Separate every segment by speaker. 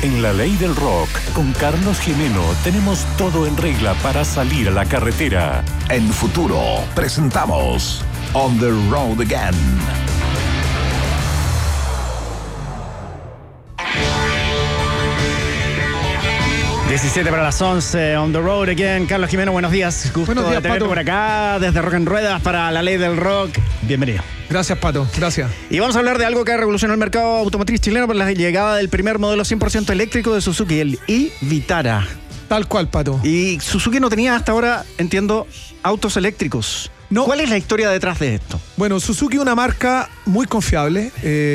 Speaker 1: En La Ley del Rock, con Carlos Jimeno, tenemos todo en regla para salir a la carretera.
Speaker 2: En Futuro, presentamos On the Road Again.
Speaker 3: ...17 para las 11, On the Road Again. Carlos Jimeno, buenos días. Gusto
Speaker 4: buenos días,
Speaker 3: de tenerte
Speaker 4: Pato.
Speaker 3: por acá, desde Rock en Ruedas para La Ley del Rock. Bienvenido.
Speaker 4: Gracias, Pato. Gracias.
Speaker 3: Y vamos a hablar de algo que ha revolucionado el mercado automotriz chileno por la llegada del primer modelo 100% eléctrico de Suzuki, el e-Vitara.
Speaker 4: Tal cual, Pato.
Speaker 3: Y Suzuki no tenía hasta ahora, entiendo, autos eléctricos.
Speaker 4: No.
Speaker 3: ¿Cuál es la historia detrás de esto?
Speaker 4: Bueno, Suzuki es una marca muy confiable.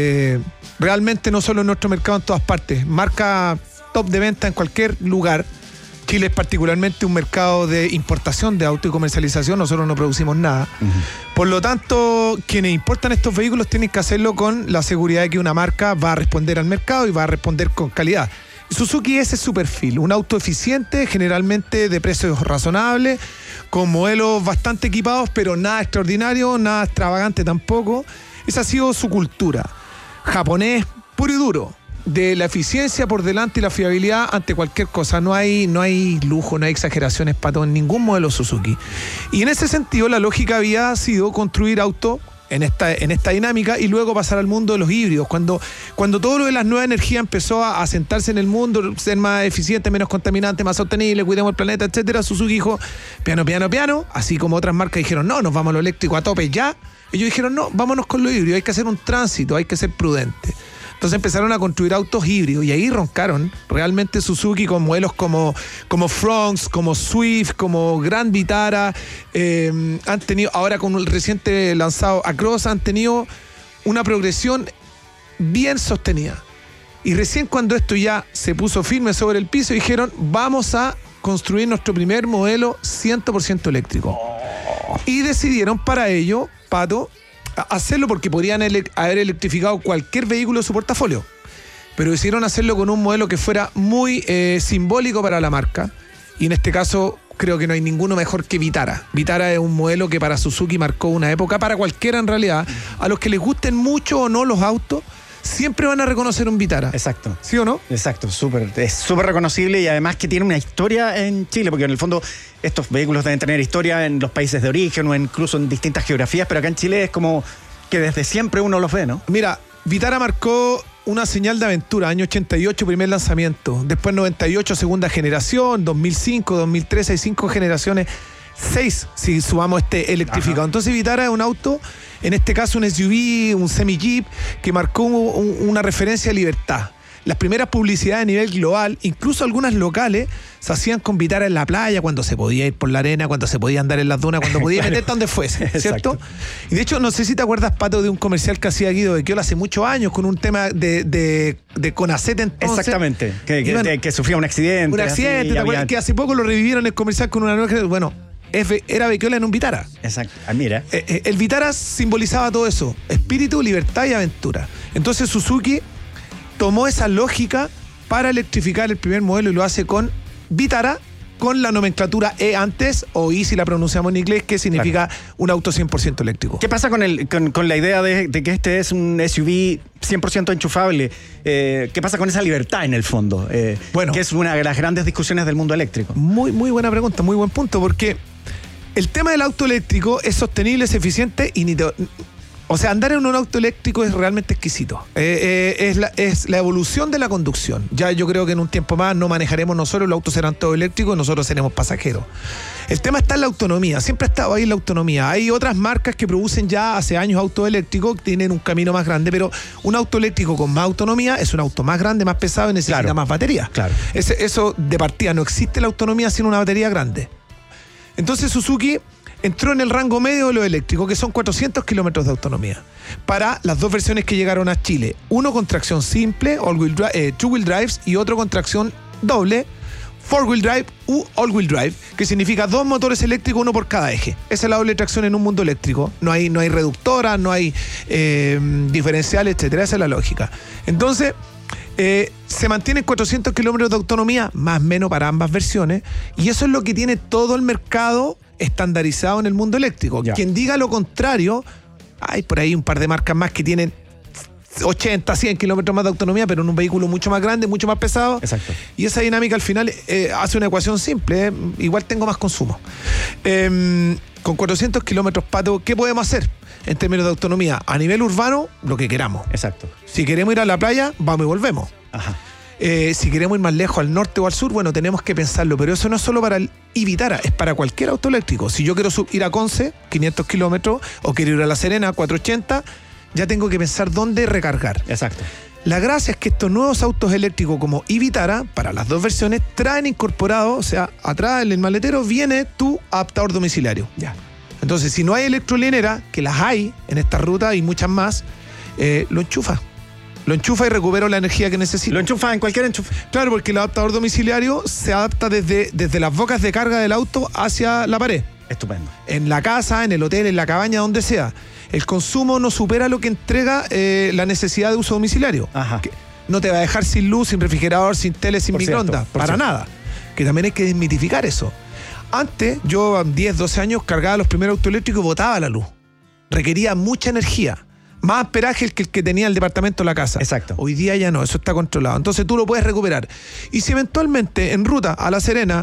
Speaker 4: Realmente no solo en nuestro mercado, en todas partes. Marca top de venta en cualquier lugar. Chile es particularmente un mercado de importación de auto y comercialización. Nosotros no producimos nada. Por lo tanto, quienes importan estos vehículos tienen que hacerlo con la seguridad de que una marca va a responder al mercado y va a responder con calidad. Suzuki ese es su perfil, un auto eficiente, generalmente de precios razonables, con modelos bastante equipados, pero nada extraordinario, nada extravagante tampoco. Esa ha sido su cultura. Japonés puro y duro, de la eficiencia por delante y la fiabilidad ante cualquier cosa. No hay lujo, no hay exageraciones, Pato, en ningún modelo Suzuki. Y en ese sentido la lógica había sido construir auto en esta dinámica y luego pasar al mundo de los híbridos. Cuando todo lo de las nuevas energías empezó a asentarse en el mundo, ser más eficiente, menos contaminante, más sostenible, cuidemos el planeta, etcétera, Suzuki dijo, piano, así como otras marcas dijeron, no, nos vamos a lo eléctrico a tope ya. Ellos dijeron, no, vámonos con lo híbrido, hay que hacer un tránsito, hay que ser prudente. Entonces empezaron a construir autos híbridos y ahí roncaron realmente Suzuki con modelos como Fronx, como Swift, como Grand Vitara. Han tenido, ahora con el reciente lanzado Across, han tenido una progresión bien sostenida. Y recién cuando esto ya se puso firme sobre el piso, dijeron, vamos a construir nuestro primer modelo 100% eléctrico. Y decidieron para ello, Pato, hacerlo porque podrían haber electrificado cualquier vehículo de su portafolio, pero decidieron hacerlo con un modelo que fuera muy simbólico para la marca, y en este caso creo que no hay ninguno mejor que Vitara. Vitara es un modelo que para Suzuki marcó una época, para cualquiera en realidad. A los que les gusten mucho o no los autos, siempre van a reconocer un Vitara.
Speaker 3: Exacto.
Speaker 4: ¿Sí o no?
Speaker 3: Exacto, es súper reconocible y además que tiene una historia en Chile, porque en el fondo estos vehículos deben tener historia en los países de origen o incluso en distintas geografías, pero acá en Chile es como que desde siempre uno los ve, ¿no?
Speaker 4: Mira, Vitara marcó una señal de aventura, año 88 primer lanzamiento, después 98 segunda generación, 2005, 2013 hay 5 generaciones, 6 si sumamos este electrificado. Ajá. Entonces Vitara es un auto, en este caso un SUV, un semi-jeep, que marcó una referencia a libertad. Las primeras publicidades a nivel global, incluso algunas locales, se hacían con Vitara en la playa, cuando se podía ir por la arena, cuando se podía andar en las dunas, cuando podía meterte donde fuese, ¿cierto? Exacto. Y de hecho, no sé si te acuerdas, Pato, de un comercial que hacía Guido Becchiola hace muchos años, con un tema de Conacet entonces.
Speaker 3: Exactamente, que sufría un accidente.
Speaker 4: Un accidente, ¿te acuerdas? Que hace poco lo revivieron en el comercial con una nueva... Bueno, era Becchiola en un Vitara.
Speaker 3: Exacto. Mira.
Speaker 4: El Vitara simbolizaba todo eso, espíritu, libertad y aventura. Entonces Suzuki tomó esa lógica para electrificar el primer modelo y lo hace con Vitara, con la nomenclatura E antes, o I si la pronunciamos en inglés, que significa un auto 100% eléctrico.
Speaker 3: ¿Qué pasa con la idea de que este es un SUV 100% enchufable? ¿Qué pasa con esa libertad en el fondo? Bueno, que es una de las grandes discusiones del mundo eléctrico.
Speaker 4: Muy buena pregunta, muy buen punto, porque el tema del auto eléctrico es sostenible, es eficiente y o sea, andar en un auto eléctrico es realmente exquisito. Es la evolución de la conducción. Ya yo creo que en un tiempo más no manejaremos nosotros, los autos serán todos eléctricos y nosotros seremos pasajeros. El tema está en la autonomía, siempre ha estado ahí la autonomía. Hay otras marcas que producen ya hace años autos eléctricos, tienen un camino más grande, pero un auto eléctrico con más autonomía es un auto más grande, más pesado y necesita más batería. Claro. Eso de partida, no existe la autonomía sin una batería grande. Entonces Suzuki entró en el rango medio de lo eléctrico, que son 400 kilómetros de autonomía, para las dos versiones que llegaron a Chile. Uno con tracción simple, two-wheel drives, y otro con tracción doble, four-wheel drive u all-wheel drive, que significa 2 motores eléctricos, uno por cada eje. Esa es la doble tracción en un mundo eléctrico. No hay reductora, no hay diferenciales, etcétera. Esa es la lógica. Entonces, se mantienen 400 kilómetros de autonomía, más o menos para ambas versiones, y eso es lo que tiene todo el mercado estandarizado en el mundo eléctrico. Ya. Quien diga lo contrario, hay por ahí un par de marcas más que tienen 80, 100 kilómetros más de autonomía, pero en un vehículo mucho más grande, mucho más pesado.
Speaker 3: Exacto.
Speaker 4: Y esa dinámica al final hace una ecuación simple. Igual tengo más consumo. Con 400 kilómetros, Pato, ¿qué podemos hacer en términos de autonomía? A nivel urbano, lo que queramos.
Speaker 3: Exacto.
Speaker 4: Si queremos ir a la playa, vamos y volvemos.
Speaker 3: Ajá.
Speaker 4: Si queremos ir más lejos, al norte o al sur, bueno, tenemos que pensarlo, pero eso no es solo para el Vitara, es para cualquier auto eléctrico. Si yo quiero ir a Conce, 500 kilómetros, o quiero ir a La Serena, 480, ya tengo que pensar dónde recargar.
Speaker 3: Exacto.
Speaker 4: La gracia es que estos nuevos autos eléctricos como Vitara, para las dos versiones, traen incorporado, o sea, atrás en el maletero viene tu adaptador domiciliario.
Speaker 3: Ya.
Speaker 4: Entonces, si no hay electrolineras, que las hay en esta ruta y muchas más, lo enchufa. Lo enchufa y recupero la energía que necesito.
Speaker 3: Lo enchufa en cualquier enchufe.
Speaker 4: Claro, porque el adaptador domiciliario se adapta desde las bocas de carga del auto hacia la pared.
Speaker 3: Estupendo.
Speaker 4: En la casa, en el hotel, en la cabaña, donde sea. El consumo no supera lo que entrega la necesidad de uso domiciliario.
Speaker 3: Ajá.
Speaker 4: Que no te va a dejar sin luz, sin refrigerador, sin tele, sin
Speaker 3: Por
Speaker 4: microondas.
Speaker 3: cierto,
Speaker 4: Para nada. Que también hay que desmitificar eso. Antes, yo a 10, 12 años cargaba los primeros autos eléctricos y botaba la luz. Requería mucha energía. Más amperaje que el que tenía el departamento de la casa.
Speaker 3: Exacto.
Speaker 4: Hoy día ya no, eso está controlado. Entonces tú lo puedes recuperar. Y si eventualmente en ruta a La Serena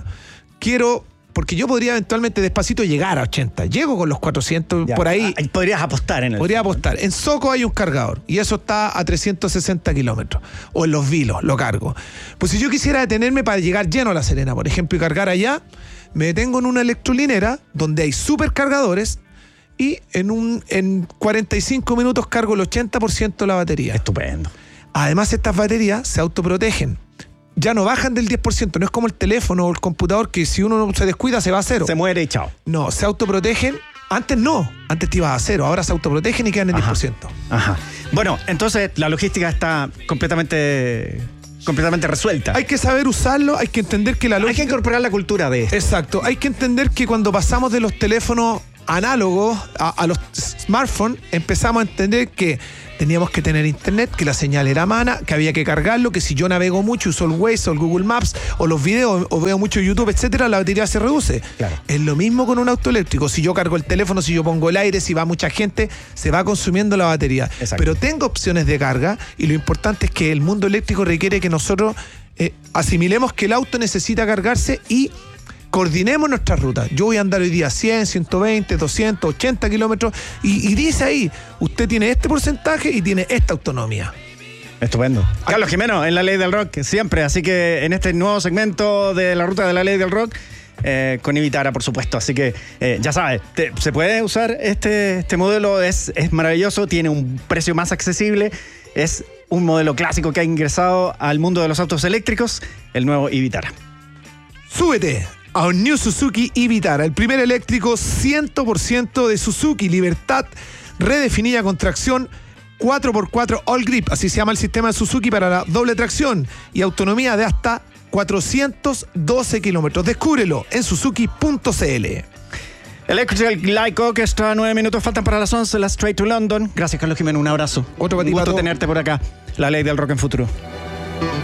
Speaker 4: porque yo podría eventualmente despacito llegar a 80. Llego con los 400
Speaker 3: Ya.
Speaker 4: por ahí.
Speaker 3: Ahí podrías apostar en el.
Speaker 4: Podría apostar. En Soco hay un cargador y eso está a 360 kilómetros. O en Los Vilos lo cargo. Pues si yo quisiera detenerme para llegar lleno a La Serena, por ejemplo, y cargar allá, me detengo en una electrolinera donde hay supercargadores y en 45 minutos cargo el 80% de la batería.
Speaker 3: Estupendo.
Speaker 4: Además, estas baterías se autoprotegen. Ya no bajan del 10%. No es como el teléfono o el computador que si uno no se descuida se va a cero.
Speaker 3: Se muere y chao.
Speaker 4: No, se autoprotegen. Antes no. Antes te ibas a cero. Ahora se autoprotegen y quedan en 10%.
Speaker 3: Ajá. Bueno, entonces la logística está completamente resuelta.
Speaker 4: Hay que saber usarlo. Hay que entender que la lógica...
Speaker 3: Hay que incorporar la cultura de esto.
Speaker 4: Exacto. Hay que entender que cuando pasamos de los teléfonos análogos a los smartphones, empezamos a entender que teníamos que tener internet, que la señal era mala, que había que cargarlo, que si yo navego mucho, uso el Waze o el Google Maps o los videos o veo mucho YouTube, etcétera, la batería se reduce.
Speaker 3: Claro.
Speaker 4: Es lo mismo con un auto eléctrico. Si yo cargo el teléfono, si yo pongo el aire, si va mucha gente, se va consumiendo la batería.
Speaker 3: Exacto.
Speaker 4: Pero tengo opciones de carga y lo importante es que el mundo eléctrico requiere que nosotros asimilemos que el auto necesita cargarse y coordinemos nuestra ruta. Yo voy a andar hoy día 100, 120, 200, 80 kilómetros y dice ahí, usted tiene este porcentaje y tiene esta autonomía.
Speaker 3: Estupendo. Carlos Jimeno, en La Ley del Rock, siempre. Así que en este nuevo segmento de la ruta de La Ley del Rock, con Vitara, por supuesto. Así que ya sabes, se puede usar este modelo, es maravilloso, tiene un precio más accesible, es un modelo clásico que ha ingresado al mundo de los autos eléctricos, el nuevo Vitara.
Speaker 4: Súbete a un New Suzuki Vitara, el primer eléctrico 100% de Suzuki, libertad redefinida con tracción 4x4 All Grip, así se llama el sistema de Suzuki para la doble tracción y autonomía de hasta 412 kilómetros. Descúbrelo en suzuki.cl.
Speaker 3: Electric Light Orchestra, 9 minutos faltan para las 11, la Straight to London. Gracias, Carlos Jimeno, un abrazo.
Speaker 4: Otro para ti,
Speaker 3: un gusto
Speaker 4: Pato.
Speaker 3: tenerte por acá. La Ley del Rock en Futuro.